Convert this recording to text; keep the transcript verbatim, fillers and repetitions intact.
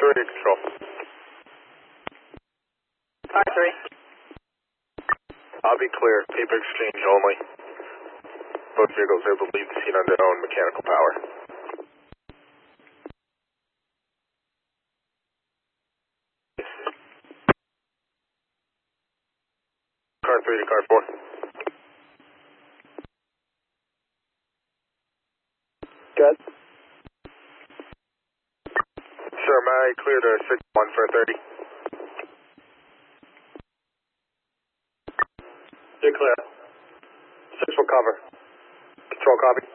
three to control. Car three. I'll be clear. Paper exchange only. Both vehicles are able to leave the scene on their own mechanical power. Car three to car four. Good. Sir, may I clear to six one for thirty? You're clear. Six will cover. Control copy.